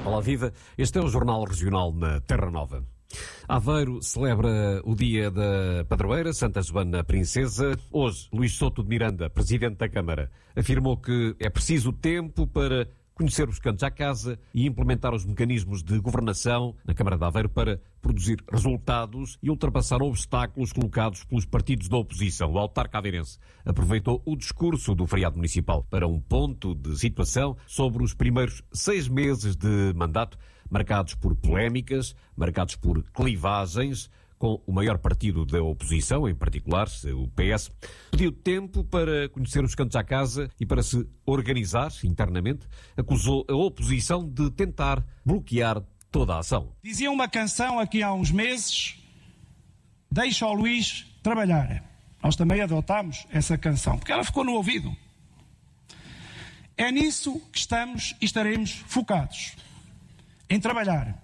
Olá, viva. Este é o Jornal Regional na Terra Nova. Aveiro celebra o dia da padroeira, Santa Joana Princesa. Hoje, Luís Souto de Miranda, Presidente da Câmara, afirmou que é preciso tempo para conhecer os cantos à casa e implementar os mecanismos de governação na Câmara de Aveiro para produzir resultados e ultrapassar obstáculos colocados pelos partidos da oposição. O autarca aveirense aproveitou o discurso do feriado municipal para um ponto de situação sobre os primeiros 6 meses de mandato, marcados por polémicas, marcados por clivagens, com o maior partido da oposição, em particular o PS, pediu tempo para conhecer os cantos à casa e para se organizar internamente. Acusou a oposição de tentar bloquear toda a ação. Dizia uma canção aqui há uns meses: deixa o Luís trabalhar. Nós também adotámos essa canção, porque ela ficou no ouvido. É nisso que estamos e estaremos focados, em trabalhar.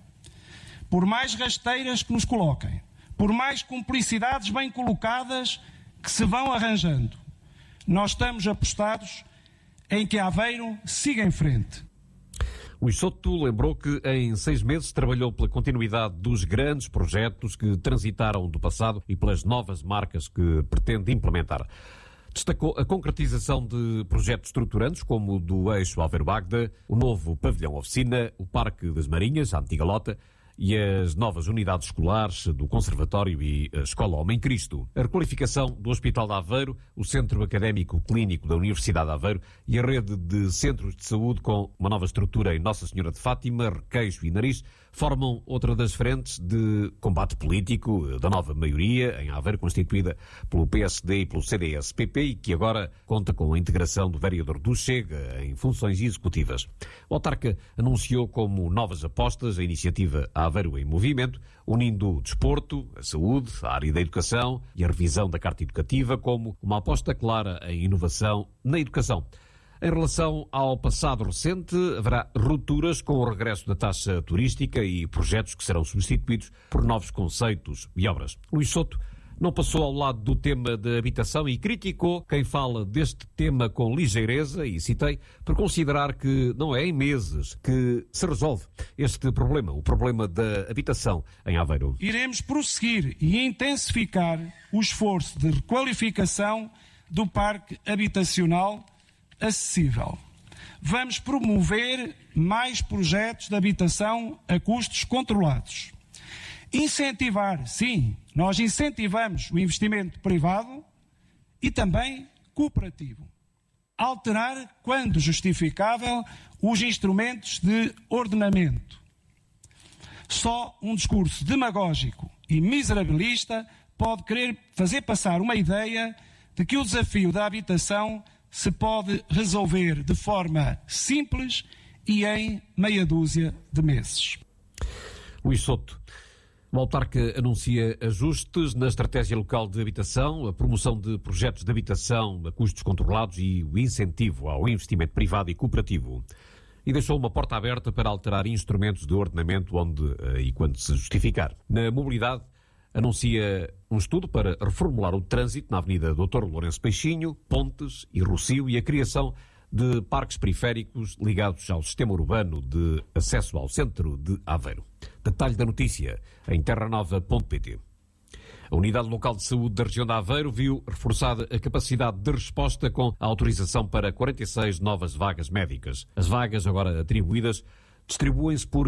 Por mais rasteiras que nos coloquem, por mais cumplicidades bem colocadas que se vão arranjando, nós estamos apostados em que Aveiro siga em frente. Luís Souto lembrou que em 6 meses trabalhou pela continuidade dos grandes projetos que transitaram do passado e pelas novas marcas que pretende implementar. Destacou a concretização de projetos estruturantes como o do eixo Aveiro-Bagda, o novo pavilhão oficina, o Parque das Marinhas, a antiga Lota, e as novas unidades escolares do Conservatório e a Escola Homem Cristo. A requalificação do Hospital de Aveiro, o Centro Académico Clínico da Universidade de Aveiro e a rede de centros de saúde com uma nova estrutura em Nossa Senhora de Fátima, Requeixo e Nariz formam outra das frentes de combate político da nova maioria em Aveiro, constituída pelo PSD e pelo CDS-PP e que agora conta com a integração do vereador do Chega em funções executivas. O autarca anunciou como novas apostas a iniciativa Aveiro em Movimento, unindo o desporto, a saúde, a área da educação e a revisão da Carta Educativa como uma aposta clara em inovação na educação. Em relação ao passado recente, haverá rupturas com o regresso da taxa turística e projetos que serão substituídos por novos conceitos e obras. Luís Souto não passou ao lado do tema da habitação e criticou quem fala deste tema com ligeireza, e citei, por considerar que não é em meses que se resolve este problema, o problema da habitação em Aveiro. Iremos prosseguir e intensificar o esforço de requalificação do parque habitacional acessível. Vamos promover mais projetos de habitação a custos controlados. Incentivar, sim, nós incentivamos o investimento privado e também cooperativo. Alterar, quando justificável, os instrumentos de ordenamento. Só um discurso demagógico e miserabilista pode querer fazer passar uma ideia de que o desafio da habitação se pode resolver de forma simples e em meia dúzia de meses. Luís Souto. O autarca anuncia ajustes na estratégia local de habitação, a promoção de projetos de habitação a custos controlados e o incentivo ao investimento privado e cooperativo. E deixou uma porta aberta para alterar instrumentos de ordenamento onde e quando se justificar. Na mobilidade, anuncia um estudo para reformular o trânsito na Avenida Dr. Lourenço Peixinho, Pontes e Rossio e a criação de parques periféricos ligados ao sistema urbano de acesso ao centro de Aveiro. Detalhe da notícia em terranova.pt. A Unidade Local de Saúde da região de Aveiro viu reforçada a capacidade de resposta com a autorização para 46 novas vagas médicas. As vagas agora atribuídas distribuem-se por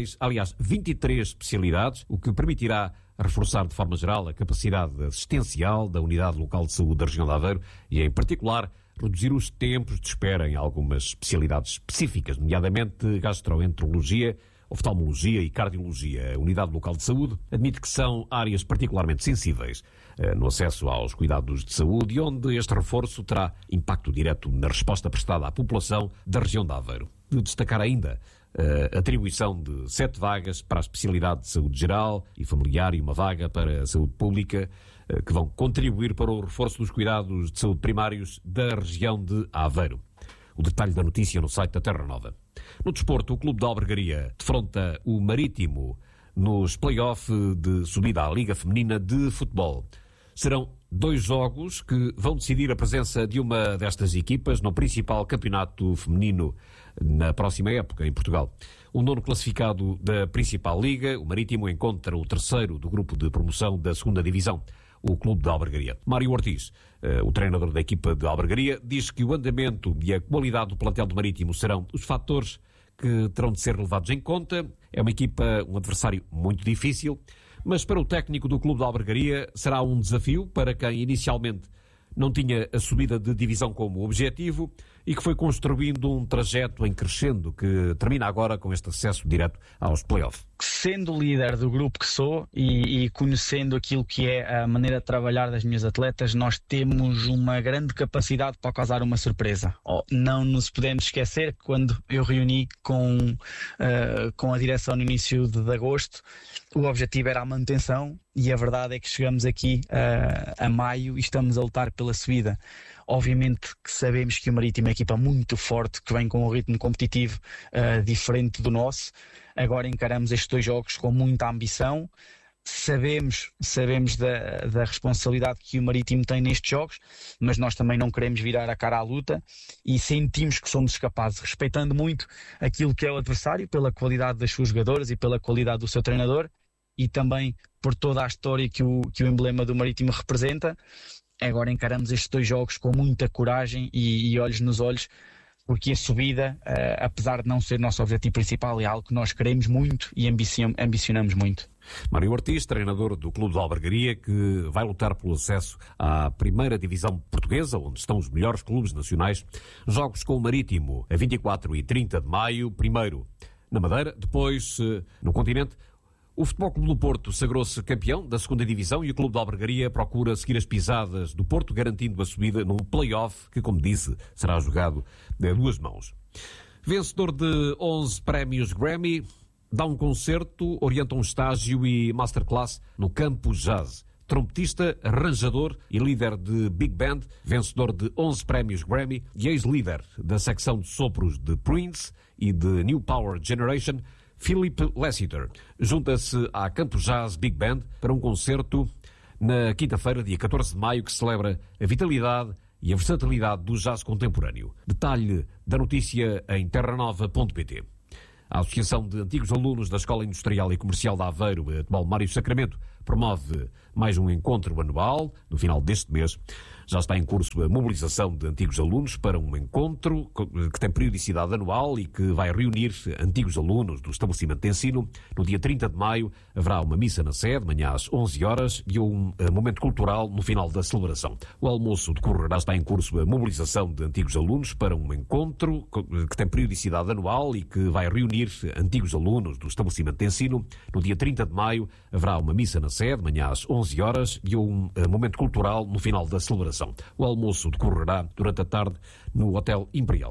23 especialidades, o que permitirá reforçar de forma geral a capacidade assistencial da Unidade Local de Saúde da região de Aveiro e, em particular, reduzir os tempos de espera em algumas especialidades específicas, nomeadamente gastroenterologia, oftalmologia e cardiologia. A Unidade Local de Saúde admite que são áreas particularmente sensíveis no acesso aos cuidados de saúde e onde este reforço terá impacto direto na resposta prestada à população da região de Aveiro. De destacar ainda a atribuição de 7 vagas para a especialidade de saúde geral e familiar e uma vaga para a saúde pública, que vão contribuir para o reforço dos cuidados de saúde primários da região de Aveiro. O detalhe da notícia no site da Terra Nova. No desporto, o Clube de Albergaria defronta o Marítimo nos play-off de subida à Liga Feminina de Futebol. Serão 2 jogos que vão decidir a presença de uma destas equipas no principal campeonato feminino na próxima época em Portugal. O 9º classificado da principal liga, o Marítimo, encontra o 3º do grupo de promoção da 2ª divisão, o Clube de Albergaria. Mário Ortiz, o treinador da equipa de Albergaria, diz que o andamento e a qualidade do plantel do Marítimo serão os fatores que terão de ser levados em conta. É uma equipa, um adversário muito difícil, mas para o técnico do Clube de Albergaria será um desafio para quem inicialmente não tinha a subida de divisão como objetivo e que foi construindo um trajeto em crescendo que termina agora com este acesso direto aos play-offs. Sendo líder do grupo que sou e conhecendo aquilo que é a maneira de trabalhar das minhas atletas, nós temos uma grande capacidade para causar uma surpresa. Não nos podemos esquecer que quando eu reuni com a direção no início de agosto, o objetivo era a manutenção e a verdade é que chegamos aqui a maio e estamos a lutar pela subida. Obviamente que sabemos que o Marítimo é uma equipa muito forte, que vem com um ritmo competitivo diferente do nosso. Agora encaramos estes 2 jogos com muita ambição. Sabemos da responsabilidade que o Marítimo tem nestes jogos, mas nós também não queremos virar a cara à luta e sentimos que somos capazes, respeitando muito aquilo que é o adversário, pela qualidade das suas jogadoras e pela qualidade do seu treinador e também por toda a história que o emblema do Marítimo representa. Agora encaramos estes 2 jogos com muita coragem e olhos nos olhos, porque a subida, apesar de não ser nosso objetivo principal, é algo que nós queremos muito e ambicionamos muito. Mário Ortiz, treinador do Clube de Albergaria, que vai lutar pelo acesso à primeira divisão portuguesa, onde estão os melhores clubes nacionais. Jogos com o Marítimo a 24 e 30 de maio, primeiro na Madeira, depois no continente. O Futebol Clube do Porto sagrou-se campeão da 2ª divisão e o Clube de Albergaria procura seguir as pisadas do Porto, garantindo a subida num play-off que, como disse, será jogado a 2 mãos. Vencedor de 11 prémios Grammy, dá um concerto, orienta um estágio e masterclass no Campus Jazz. Trompetista, arranjador e líder de Big Band, vencedor de 11 prémios Grammy e ex-líder da secção de sopros de Prince e de New Power Generation, Philip Lassiter junta-se à Campus Jazz Big Band para um concerto na quinta-feira, dia 14 de maio, que celebra a vitalidade e a versatilidade do jazz contemporâneo. Detalhe da notícia em terranova.pt. A Associação de Antigos Alunos da Escola Industrial e Comercial de Aveiro, Atual Mário Sacramento, promove mais um encontro anual no final deste mês. Já está em curso a mobilização de antigos alunos para um encontro que tem periodicidade anual e que vai reunir antigos alunos do estabelecimento de ensino. No dia 30 de maio haverá uma missa na sede, amanhã às 11 horas, e um momento cultural no final da celebração. O almoço decorrerá, está em curso a mobilização de antigos alunos para um encontro que tem periodicidade anual e que vai reunir antigos alunos do estabelecimento de ensino. No dia 30 de maio haverá uma missa na sede, amanhã às 11 horas, e um momento cultural no final da celebração. O almoço decorrerá durante a tarde no Hotel Imperial.